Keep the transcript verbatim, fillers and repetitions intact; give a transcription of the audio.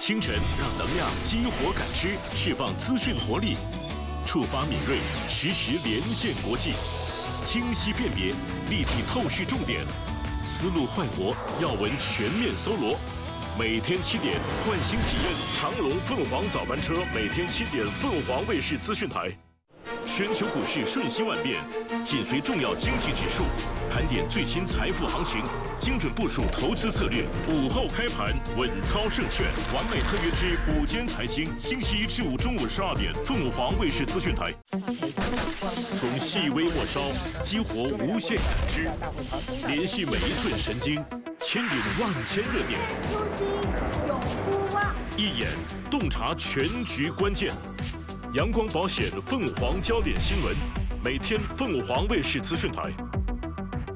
清晨让能量激活感知，释放资讯活力，触发敏锐，实时连线国际，清晰辨别，立体透视重点，思路焕活，要闻全面搜罗。每天七点，换新体验长隆凤凰早班车，每天七点，凤凰卫视资讯台。全球股市瞬息万变，紧随重要经济指数，盘点最新财富行情，精准部署投资策略。午后开盘，稳操胜券，完美特约之午间财经，星期一至五中午十二点，凤凰卫视资讯台。从细微末梢激活无限感知，联系每一寸神经，牵引万千热点。 初心永不忘， 一眼洞察全局关键。阳光保险凤凰焦点新闻，每天凤凰卫视资讯台。